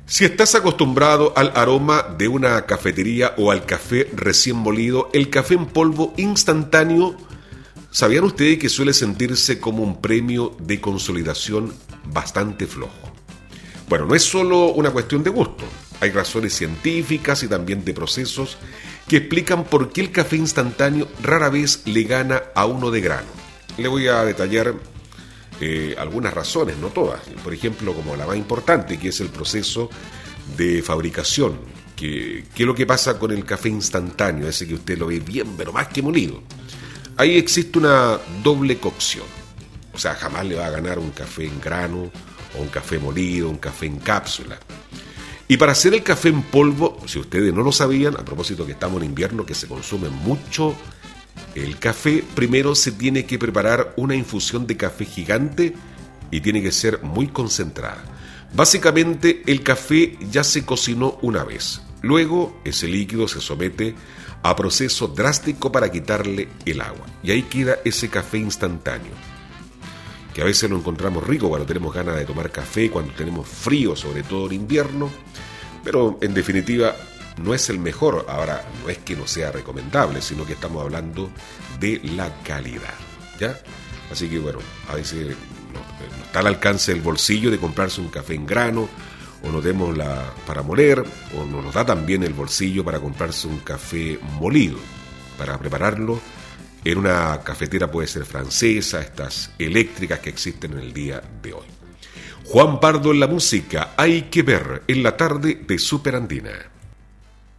Si estás acostumbrado al aroma de una cafetería o al café recién molido, el café en polvo instantáneo, ¿sabían ustedes que suele sentirse como un premio de consolidación bastante flojo? Bueno, no es solo una cuestión de gusto, hay razones científicas y también de procesos que explican por qué el café instantáneo rara vez le gana a uno de grano. Le voy a detallar algunas razones, no todas. Por ejemplo, como la más importante, que es el proceso de fabricación. ¿Qué es lo que pasa con el café instantáneo? Ese que usted lo ve bien, pero más que molido. Ahí existe una doble cocción. O sea, jamás le va a ganar un café en grano, o un café molido, un café en cápsula. Y para hacer el café en polvo, si ustedes no lo sabían, a propósito que estamos en invierno, que se consume mucho el café, primero se tiene que preparar una infusión de café gigante y tiene que ser muy concentrada. Básicamente el café ya se cocinó una vez. Luego ese líquido se somete a proceso drástico para quitarle el agua. Y ahí queda ese café instantáneo, que a veces lo encontramos rico cuando tenemos ganas de tomar café, cuando tenemos frío, sobre todo en invierno, pero en definitiva no es el mejor. Ahora, no es que no sea recomendable, sino que estamos hablando de la calidad, ¿ya? Así que bueno, a veces no está al alcance del bolsillo de comprarse un café en grano, o no tenemos para moler, o no nos da también el bolsillo para comprarse un café molido. Para prepararlo en una cafetera, puede ser francesa, estas eléctricas que existen en el día de hoy. Juan Pardo en la música, Hay que ver, en la tarde de Super Andina.